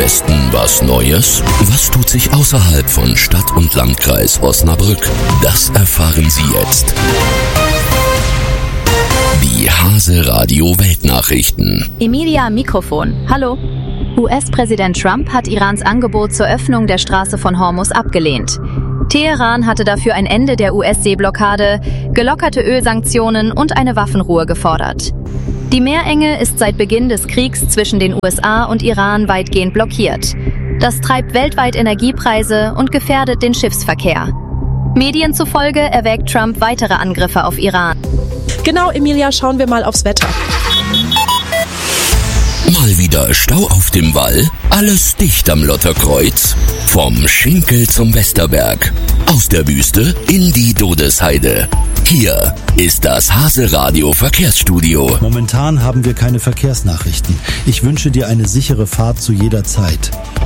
Westen was Neues? Was tut sich außerhalb von Stadt und Landkreis Osnabrück? Das erfahren Sie jetzt. Die Hase Radio Weltnachrichten. Emilia am Mikrofon. Hallo. US-Präsident Trump hat Irans Angebot zur Öffnung der Straße von Hormuz abgelehnt. Teheran hatte dafür ein Ende der US-Seeblockade, gelockerte Ölsanktionen und eine Waffenruhe gefordert. Die Meerenge ist seit Beginn des Kriegs zwischen den USA und Iran weitgehend blockiert. Das treibt weltweit Energiepreise und gefährdet den Schiffsverkehr. Medien zufolge erwägt Trump weitere Angriffe auf Iran. Genau, Emilia, schauen wir mal aufs Wetter. Mal wieder Stau auf dem Wall, alles dicht am Lotterkreuz. Vom Schinkel zum Westerberg, aus der Wüste in die Dodesheide. Hier ist das Hase Radio Verkehrsstudio. Momentan haben wir keine Verkehrsnachrichten. Ich wünsche dir eine sichere Fahrt zu jeder Zeit.